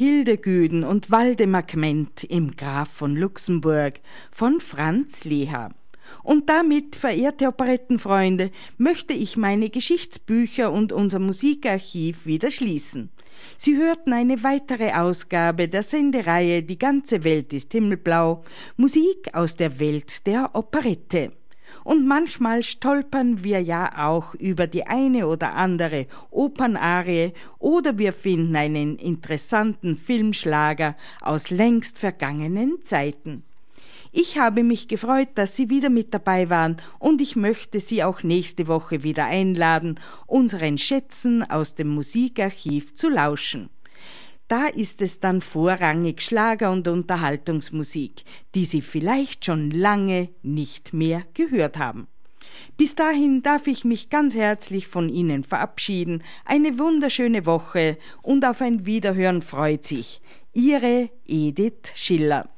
Hildegüden und Waldemar Gment im Graf von Luxemburg von Franz Leha. Und damit, verehrte Operettenfreunde, möchte ich meine Geschichtsbücher und unser Musikarchiv wieder schließen. Sie hörten eine weitere Ausgabe der Sendereihe Die ganze Welt ist himmelblau, Musik aus der Welt der Operette. Und manchmal stolpern wir ja auch über die eine oder andere Opernarie oder wir finden einen interessanten Filmschlager aus längst vergangenen Zeiten. Ich habe mich gefreut, dass Sie wieder mit dabei waren und ich möchte Sie auch nächste Woche wieder einladen, unseren Schätzen aus dem Musikarchiv zu lauschen. Da ist es dann vorrangig Schlager- und Unterhaltungsmusik, die Sie vielleicht schon lange nicht mehr gehört haben. Bis dahin darf ich mich ganz herzlich von Ihnen verabschieden. Eine wunderschöne Woche und auf ein Wiederhören freut sich Ihre Edith Schiller.